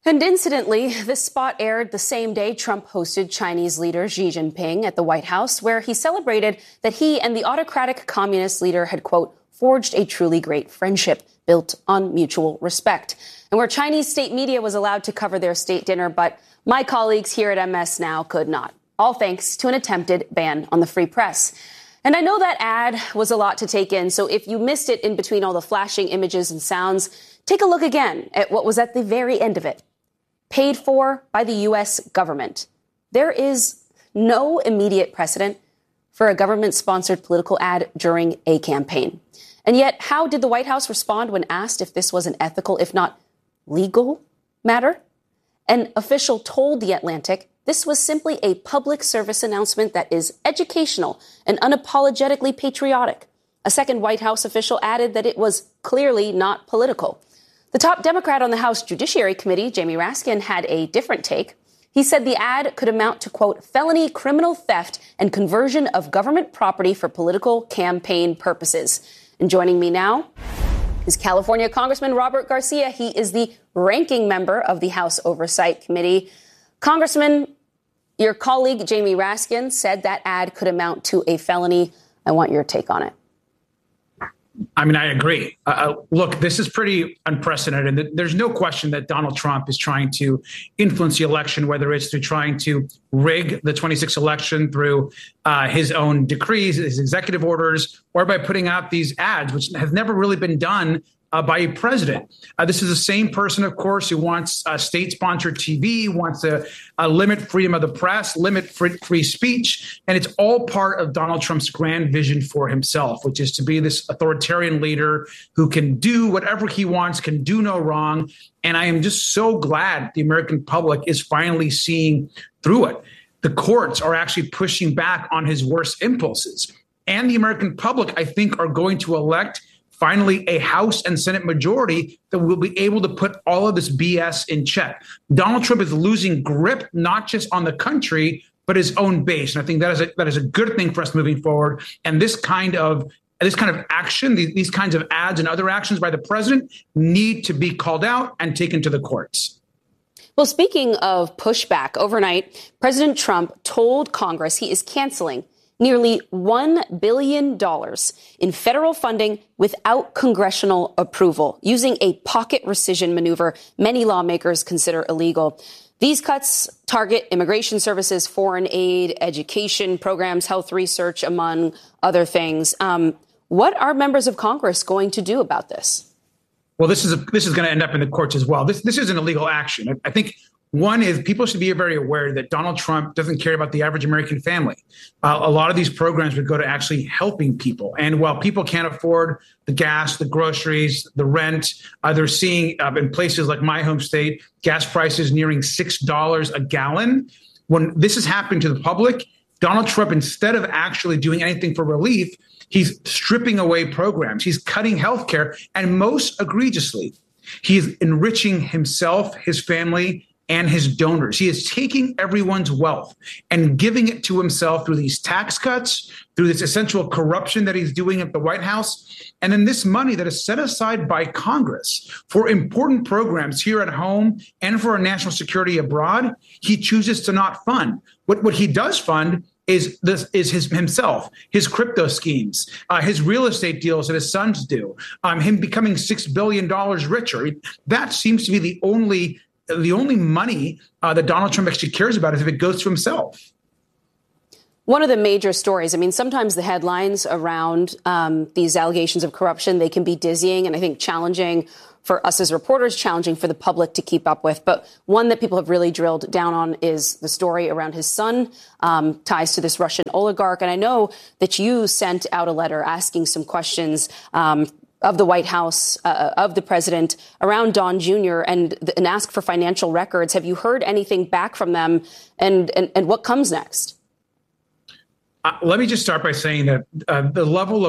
And incidentally, this spot aired the same day Trump hosted Chinese leader Xi Jinping at the White House, where he celebrated that he and the autocratic communist leader had, quote, forged a truly great friendship built on mutual respect, and where Chinese state media was allowed to cover their state dinner, but my colleagues here at MS Now could not, all thanks to an attempted ban on the free press. And I know that ad was a lot to take in, so if you missed it in between all the flashing images and sounds, take a look again at what was at the very end of it. Paid for by the U.S. government. There is no immediate precedent for a government-sponsored political ad during a campaign. And yet, how did the White House respond when asked if this was an ethical, if not legal, matter? An official told The Atlantic this was simply a public service announcement that is educational and unapologetically patriotic. A second White House official added that it was clearly not political. The top Democrat on the House Judiciary Committee, Jamie Raskin, had a different take. He said the ad could amount to, quote, felony criminal theft and conversion of government property for political campaign purposes. And joining me now is California Congressman Robert Garcia. He is the ranking member of the House Oversight Committee. Congressman, your colleague Jamie Raskin said that ad could amount to a felony. I want your take on it. I mean, I agree. Look, this is pretty unprecedented. There's no question that Donald Trump is trying to influence the election, whether it's through trying to rig the 26th election through his own decrees, his executive orders, or by putting out these ads, which have never really been done by a president. This is the same person, of course, who wants state-sponsored TV, wants to limit freedom of the press, limit free speech. And it's all part of Donald Trump's grand vision for himself, which is to be this authoritarian leader who can do whatever he wants, can do no wrong. And I am just so glad the American public is finally seeing through it. The courts are actually pushing back on his worst impulses. And the American public, I think, are going to elect finally a House and Senate majority that will be able to put all of this BS in check. Donald Trump is losing grip, not just on the country, but his own base. And I think that is a good thing for us moving forward. And this kind of action, these kinds of ads and other actions by the president need to be called out and taken to the courts. Well, speaking of pushback, overnight, President Trump told Congress he is canceling nearly $1 billion in federal funding without congressional approval, using a pocket rescission maneuver many lawmakers consider illegal. These cuts target immigration services, foreign aid, education programs, health research, among other things. What are members of Congress going to do about this? Well, this is going to end up in the courts as well. This is an illegal action. I think one is people should be very aware that Donald Trump doesn't care about the average American family. A lot of these programs would go to actually helping people. And while people can't afford the gas, the groceries, the rent, they're seeing in places like my home state, gas prices nearing $6 a gallon. When this is happening to the public, Donald Trump, instead of actually doing anything for relief, he's stripping away programs. He's cutting health care. And most egregiously, he's enriching himself, his family, and his donors. He is taking everyone's wealth and giving it to himself through these tax cuts, through this essential corruption that he's doing at the White House. And then this money that is set aside by Congress for important programs here at home and for our national security abroad, he chooses to not fund. What he does fund is himself, his crypto schemes, his real estate deals that his sons do, him becoming $6 billion richer. That seems to be the only money that Donald Trump actually cares about is if it goes to himself. One of the major stories, I mean, sometimes the headlines around these allegations of corruption, they can be dizzying and I think challenging for us as reporters, challenging for the public to keep up with. But one that people have really drilled down on is the story around his son, ties to this Russian oligarch. And I know that you sent out a letter asking some questions of the White House, of the president around Don Jr. and ask for financial records. Have you heard anything back from them and what comes next? Let me just start by saying that the level of